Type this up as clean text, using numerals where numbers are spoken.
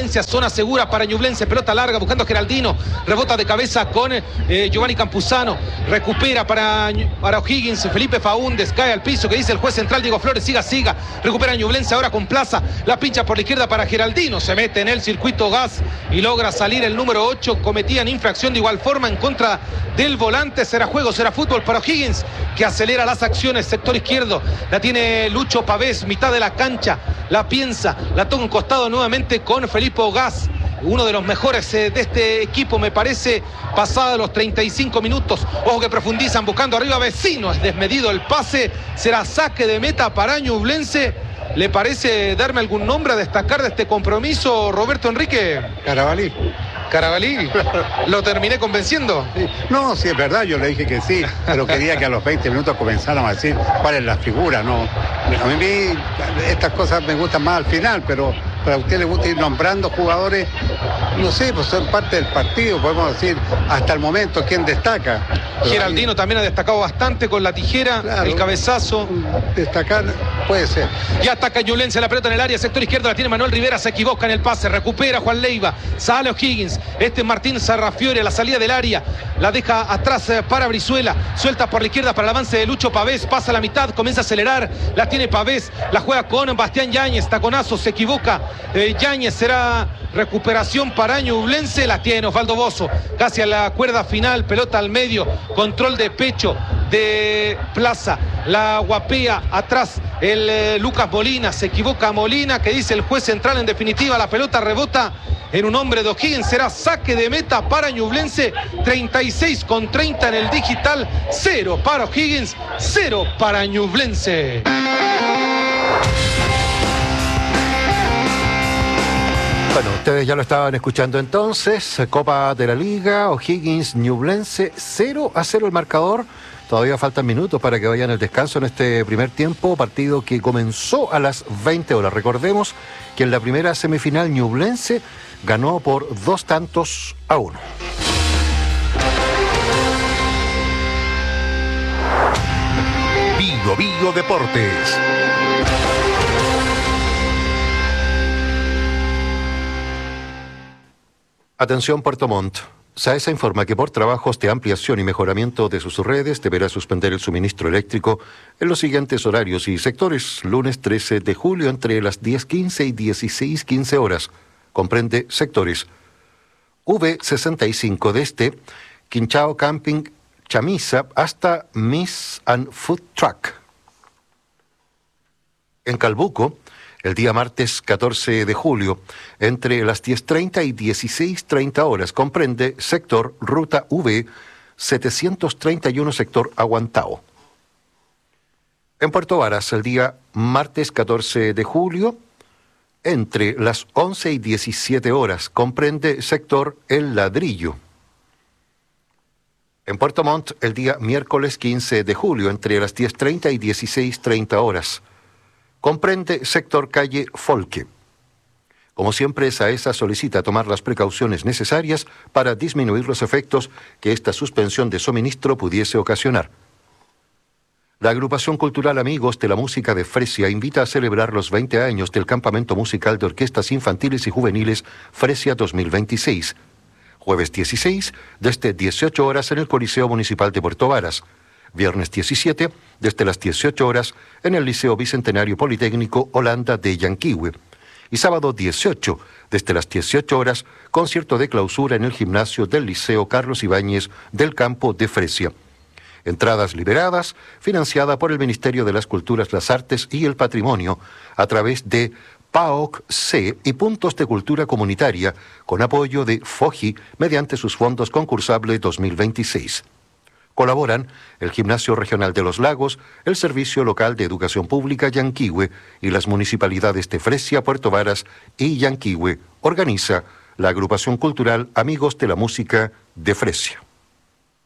Valencia, zona segura para Ñublense, pelota larga buscando a Geraldino, rebota de cabeza con Giovanni Campuzano, recupera para O'Higgins, Felipe Faúndez, cae al piso, que dice el juez central Diego Flores, siga, recupera Ñublense ahora con Plaza, la pincha por la izquierda para Geraldino, se mete en el circuito gas y logra salir el número 8, cometían infracción de igual forma en contra del volante, será juego, será fútbol para O'Higgins, que acelera las acciones, sector izquierdo, la tiene Lucho Pavés, mitad de la cancha, la piensa, la toca un costado nuevamente con Felipe Gas, uno de los mejores de este equipo, me parece, pasada los 35 minutos, ojo que profundizan buscando arriba Vecino, es desmedido el pase, será saque de meta para Ñublense. ¿Le parece darme algún nombre a destacar de este compromiso, Roberto Enrique? Carabalí. ¿Carabalí? ¿Lo terminé convenciendo? Sí. No, sí, es verdad, yo le dije que sí, pero quería que a los 20 minutos comenzáramos a decir cuál es la figura, ¿no? A mí estas cosas me gustan más al final, pero a usted le gusta ir nombrando jugadores, no sé, pues son parte del partido, podemos decir hasta el momento quién destaca. Geraldino ahí también ha destacado bastante con la tijera, claro, el cabezazo. Destacar puede ser. Ya ataca Ñublense, la pelota en el área, sector izquierdo, la tiene Manuel Rivera, se equivoca en el pase, recupera Juan Leiva, sale O'Higgins, Martín Sarrafiore a la salida del área, la deja atrás para Brizuela, suelta por la izquierda para el avance de Lucho Pavés, pasa a la mitad, comienza a acelerar, la tiene Pavés, la juega con Bastián Yáñez, taconazo, se equivoca, Yáñez, será recuperación para Ñublense, la tiene Osvaldo Bozo, casi a la cuerda final, pelota al medio, control de pecho de Plaza, la guapea atrás el Lucas Molina, se equivoca Molina, que dice el juez central, en definitiva la pelota rebota en un hombre de O'Higgins, será saque de meta para Ñublense, 36,30 en el digital, 0 para O'Higgins, 0 para Ñublense. Bueno, ustedes ya lo estaban escuchando entonces, Copa de la Liga, O'Higgins, Ñublense, 0-0 el marcador. Todavía faltan minutos para que vayan al descanso en este primer tiempo, partido que comenzó a las 20 horas. Recordemos que en la primera semifinal Ñublense ganó por 2-1. Bío Deportes. Atención Puerto Montt. SAESA informa que por trabajos de ampliación y mejoramiento de sus redes deberá suspender el suministro eléctrico en los siguientes horarios y sectores. Lunes 13 de julio entre las 10:15 y 16:15 horas. Comprende sectores V65 desde Quinchao Camping Chamisa hasta Miss and Food Truck. En Calbuco, el día martes 14 de julio, entre las 10:30 y 16:30 horas, comprende sector Ruta V 731, sector Aguantao. En Puerto Varas, el día martes 14 de julio, entre las 11 y 17 horas, comprende sector El Ladrillo. En Puerto Montt, el día miércoles 15 de julio, entre las 10:30 y 16:30 horas, comprende sector calle Folque. Como siempre, SAESA solicita tomar las precauciones necesarias para disminuir los efectos que esta suspensión de suministro pudiese ocasionar. La Agrupación Cultural Amigos de la Música de Fresia invita a celebrar los 20 años del Campamento Musical de Orquestas Infantiles y Juveniles Fresia 2026. Jueves 16, desde 18 horas en el Coliseo Municipal de Puerto Varas. Viernes 17, desde las 18 horas, en el Liceo Bicentenario Politécnico Holanda de Yanquihue. Y sábado 18, desde las 18 horas, concierto de clausura en el gimnasio del Liceo Carlos Ibáñez del campo de Fresia. Entradas liberadas, financiada por el Ministerio de las Culturas, las Artes y el Patrimonio, a través de PAOC-C y Puntos de Cultura Comunitaria, con apoyo de FOGI, mediante sus fondos concursables 2026. Colaboran el Gimnasio Regional de los Lagos, el Servicio Local de Educación Pública Yanquihue y las municipalidades de Fresia, Puerto Varas y Yanquihue. Organiza la Agrupación Cultural Amigos de la Música de Fresia.